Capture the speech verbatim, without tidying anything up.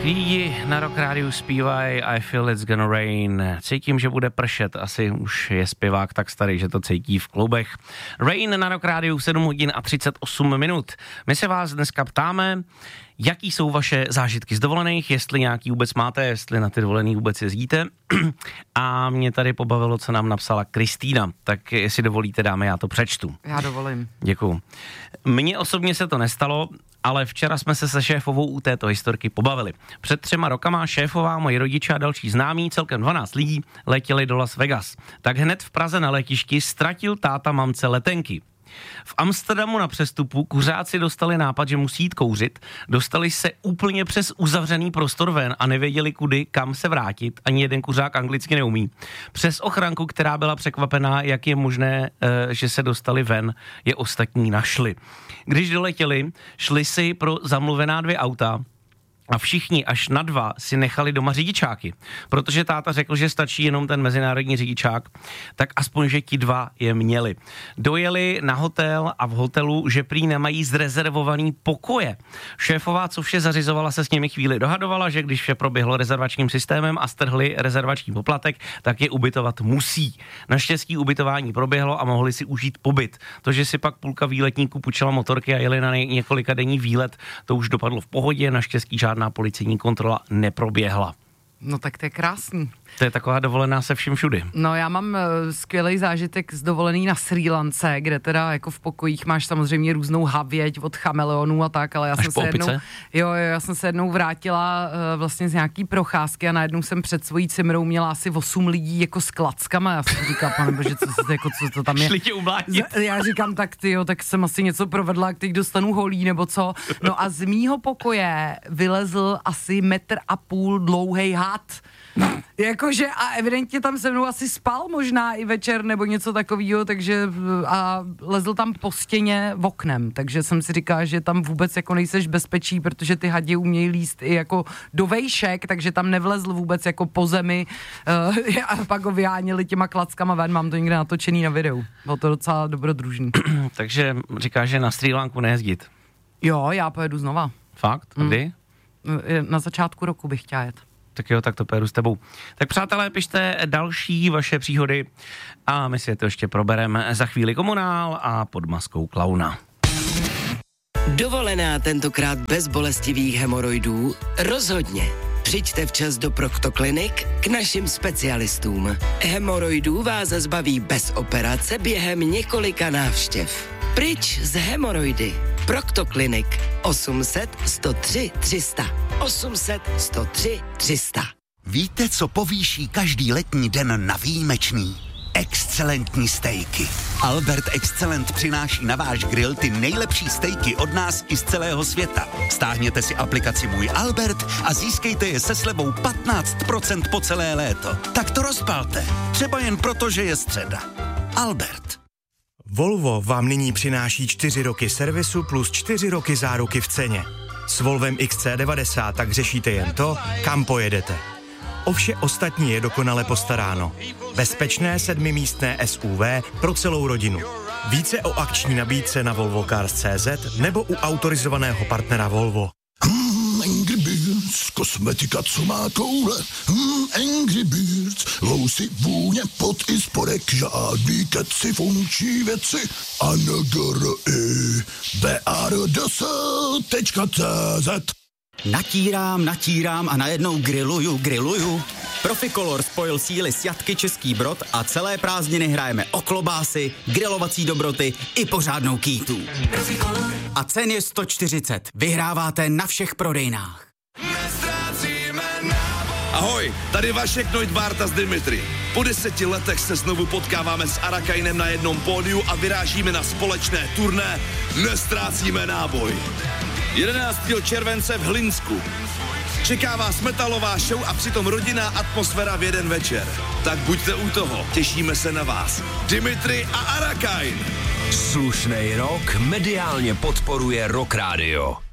Lidi na Rock Rádiu zpívají I feel it's gonna rain. Cítím, že bude pršet. Asi už je zpěvák tak starý, že to cítí v klubech. Rain na Rock Rádiu sedm hodin a třicet osm minut. My se vás dneska ptáme, jaký jsou vaše zážitky z dovolených, jestli nějaký vůbec máte, jestli na ty dovolený vůbec jezdíte. A mě tady pobavilo, co nám napsala Kristýna. Tak jestli dovolíte, dáme, já to přečtu. Já dovolím. Děkuju. Mně osobně se to nestalo, ale včera jsme se se šéfovou u této historky pobavili. Před třema rokama šéfová, moji rodiče a další známí, celkem dvanáct lidí, letěli do Las Vegas. Tak hned v Praze na letišti ztratil táta mamce letenky. V Amsterdamu na přestupu kuřáci dostali nápad, že musí jít kouřit, dostali se úplně přes uzavřený prostor ven a nevěděli kudy, kam se vrátit, ani jeden kuřák anglicky neumí. Přes ochranku, která byla překvapená, jak je možné, že se dostali ven, je ostatní našli. Když doletěli, šli si pro zamluvená dvě auta, a všichni až na dva si nechali doma řidičáky, protože táta řekl, že stačí jenom ten mezinárodní řidičák, tak aspoň, že ti dva je měli. Dojeli na hotel a v hotelu, že prý nemají zrezervovaný pokoje. Šéfová, co vše zařizovala, se s nimi chvíli dohadovala, že když vše proběhlo rezervačním systémem a strhli rezervační poplatek, tak je ubytovat musí. Naštěstí ubytování proběhlo a mohli si užít pobyt. To, že si pak půlka výletníků půjčila motorky a jeli na několika denní výlet, to už dopadlo v pohodě, naštěstí žádná policejní kontrola neproběhla. No tak to je krásný. To je taková dovolená se vším všudy. No já mám uh, skvělej zážitek z dovolený na Srí Lance, kde teda jako v pokojích máš samozřejmě různou havěť od chameleonů a tak, ale já Až jsem se po jednou, opice? jo, jo, já jsem se jednou vrátila uh, vlastně z nějaký procházky a najednou jsem před svojí cimrou měla asi osm lidí jako s klackama. Já jsem říkala, pane bože, co, co, jako, co to tam je. Šli tě umlátit. Já říkám, tak tyjo, tak jsem asi něco provedla, teď dostanu holí nebo co. No a z mýho pokoje vylezl asi metr a půl dlouhej had. Jakože a evidentně tam se mnou asi spal možná i večer nebo něco takového, takže a lezl tam po stěně v oknem, takže jsem si říkala, že tam vůbec jako nejseš bezpečí, protože ty hadi umějí líst i jako do vejšek, takže tam nevlezl vůbec jako po zemi uh, a pak ho vyháněli těma klackama ven, mám to někde natočený na videu, bylo to docela dobrodružný. Takže říkáš, že na Srí Lanku nejezdit? Jo, já pojedu znova. Fakt? A kdy? Mm. Na začátku roku bych chtěla jet. Tak jo, tak to pojedu s tebou. Tak přátelé, pište další vaše příhody a my si to ještě probereme za chvíli Komunál a Pod maskou klauna. Dovolená tentokrát bez bolestivých hemoroidů? Rozhodně. Přijďte včas do Proktoklinik k našim specialistům. Hemoroidů vás zbaví bez operace během několika návštěv. Pryč z hemoroidy. Proktoklinik osm set sto tři tři sta. osm set sto tři tři sta. Víte, co povýší každý letní den na výjimečný? Excelentní stejky. Albert Excelent přináší na váš grill ty nejlepší stejky od nás i z celého světa. Stáhněte si aplikaci Můj Albert a získejte je se slevou patnáct procent po celé léto. Tak to rozpalte. Třeba jen proto, že je středa. Albert. Volvo vám nyní přináší čtyři roky servisu plus čtyři roky záruky v ceně. S Volvem X C devadesát tak řešíte jen to, kam pojedete. O vše ostatní je dokonale postaráno. Bezpečné sedmimístné S U V pro celou rodinu. Více o akční nabídce na volvo cars tečka cé zet nebo u autorizovaného partnera Volvo. Hmm, Angry Birds, kosmetika, co má koule. Hmm, Angry Birds, lousy, vůně, pot i spodek, žádný keci, funkční věci. A N G R I B R D S tečka cé zet. Natírám, natírám a najednou grilluju, grilluju. Proficolor spojil síly s Jatky Český Brod a celé prázdniny hrajeme o klobásy, grilovací dobroty i pořádnou kýtu. A cen je sto čtyřicet. Vyhráváte na všech prodejnách. Ahoj, tady Vašek Neudbárta z Dimitri. Po deseti letech se znovu potkáváme s Arakainem na jednom pódiu a vyrážíme na společné turné Nestrácíme náboj. jedenáctého července v Hlinsku. Čeká vás metalová show a přitom rodinná atmosféra v jeden večer. Tak buďte u toho, těšíme se na vás. Dimitri a Arakain. Slušnej rok mediálně podporuje Rock Radio.